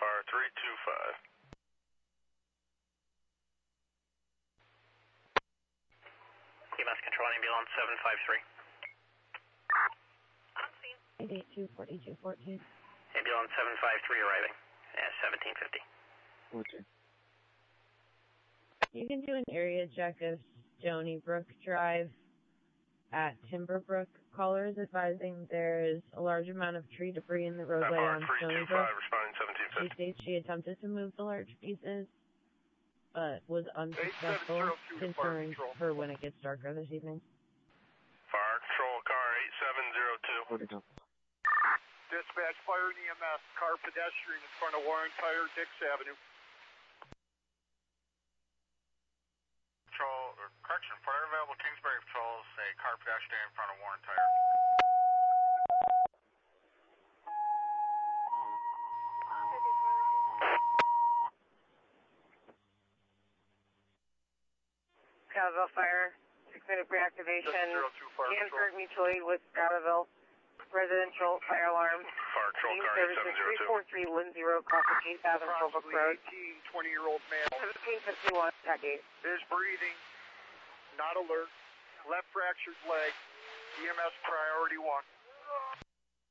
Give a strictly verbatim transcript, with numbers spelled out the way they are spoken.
Fire three two five. E M S control ambulance seven five three. eighty-two forty-two fourteen. Ambulance seven five three arriving. Yeah, seventeen fifty. Okay. You can do an area check of Stony Brook Drive at Timberbrook. Callers advising there is a large amount of tree debris in the roadway Fire on three Stony two Brook. five, responding seventeen She fifty. states she attempted to move the large pieces, but was unsuccessful, concerning her when it gets darker this evening. Fire control, car eight seven zero two. Where'd it go? Dispatch, fire and E M S, car pedestrian in front of Warren Tire, Dix Avenue. Patrol, or correction, fire available Kingsbury patrols, a car pedestrian in front of Warren Tire. Scottsville Fire, six minute reactivation. Hanford mutual aid with Scottsville. Residential fire alarm. Fire control, car eight seven zero two. three four three Lindsay Road, Classic eight thousand Philbrook Road. eighteen, twenty year old male. seventeen fifty-one, package. Is breathing, not alert, left fractured leg, E M S priority one.